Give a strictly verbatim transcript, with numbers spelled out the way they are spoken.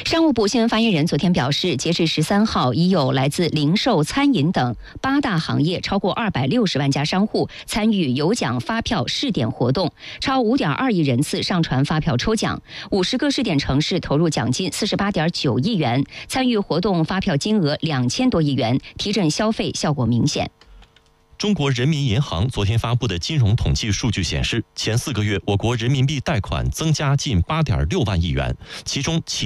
商务部新闻发言人昨天表示，截至十三号，已有来自零售、餐饮等八大行业超过二百六十万家商户参与有奖发票试点活动，超五点二亿人次上传发票抽奖，五十个试点城市投入奖金四十八点九亿元，参与活动发票金额两千多亿元，提振消费效果明显。 中国人民银行昨天发布的金融统计数据显示，前四个月我国人民币贷款增加近八点六万亿元，其中企